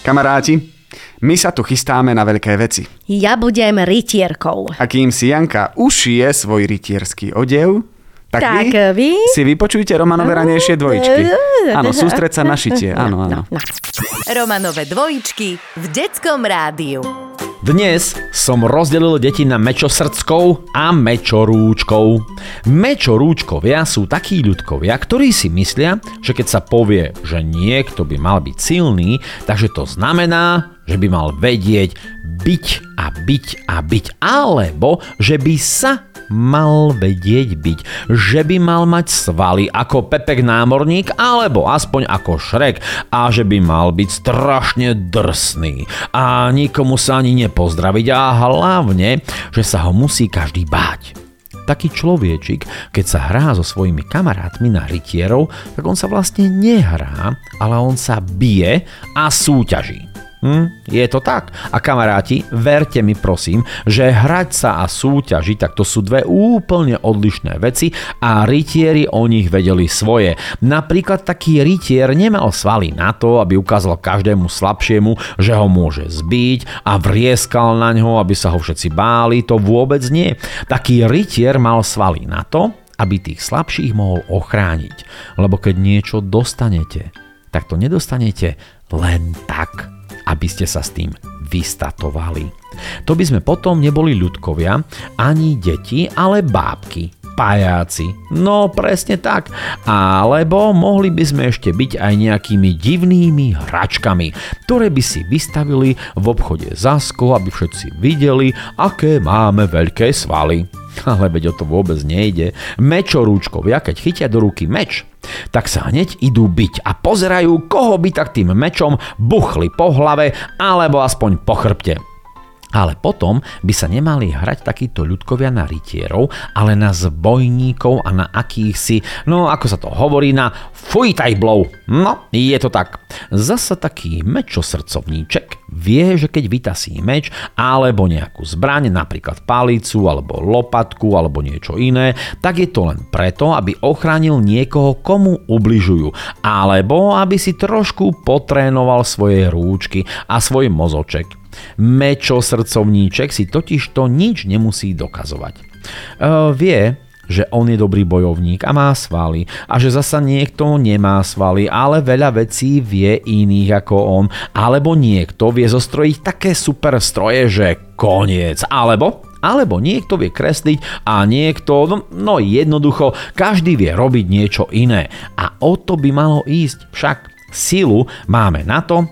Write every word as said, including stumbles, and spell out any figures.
Kamaráti, my sa tu chystáme na veľké veci. Ja budem rytierkou. A kým si Janka ušije svoj rytierský odev, tak, Tak vy, vy? si vypočujte Romanove ranejšie dvojičky. Áno, sústreď sa na šitie. Áno, áno. Romanove dvojičky v Detskom rádiu. Dnes som rozdelil deti na mečosrdcov a mečorúčkov. Mečorúčkovia sú takí ľudkovia, ktorí si myslia, že keď sa povie, že niekto by mal byť silný, takže to znamená, že by mal vedieť byť a byť a byť, alebo že by sa mal vedieť byť, že by mal mať svaly ako Pepek námorník alebo aspoň ako Šrek a že by mal byť strašne drsný a nikomu sa ani nepozdraviť a hlavne, že sa ho musí každý báť. Taký človečik, keď sa hrá so svojimi kamarátmi na rytierov, tak on sa vlastne nehrá, ale on sa bije a súťaží. Hm, je to tak. A kamaráti, verte mi prosím, že hrať sa a súťažiť, tak to sú dve úplne odlišné veci a rytieri o nich vedeli svoje. Napríklad taký rytier nemal svaly na to, aby ukázal každému slabšiemu, že ho môže zbiť a vrieskal na ňo, aby sa ho všetci báli, to vôbec nie. Taký rytier mal svaly na to, aby tých slabších mohol ochrániť. Lebo keď niečo dostanete, tak to nedostanete len tak, aby ste sa s tým vystatovali. To by sme potom neboli ľudkovia, ani deti, ale bábky, pajáci. No presne tak. Alebo mohli by sme ešte byť aj nejakými divnými hračkami, ktoré by si vystavili v obchode Zasko, aby všetci videli, aké máme veľké svaly. Ale veď o to vôbec nejde. Mečorúčkovia, keď chytia do ruky meč, tak sa hneď idú byť a pozerajú, koho by tak tým mečom buchli po hlave alebo aspoň po chrbte. Ale potom by sa nemali hrať takíto ľudkovia na rytierov, ale na zbojníkov a na akýchsi, no ako sa to hovorí, na fujtajblov. No, je to tak. Zasa taký mečosrdcovníček vie, že keď vytasí meč alebo nejakú zbraň, napríklad palicu alebo lopatku alebo niečo iné, tak je to len preto, aby ochránil niekoho, komu ubližujú, alebo aby si trošku potrénoval svoje rúčky a svoj mozoček. Mečosrdcovníček si totiž to nič nemusí dokazovať. E, vie, že on je dobrý bojovník a má svaly a že zasa niekto nemá svaly, ale veľa vecí vie iných ako on, alebo niekto vie zostrojiť také super stroje, že koniec, alebo Alebo niekto vie kresliť a niekto, no, no jednoducho, každý vie robiť niečo iné. A o to by malo ísť však. Silu máme na to,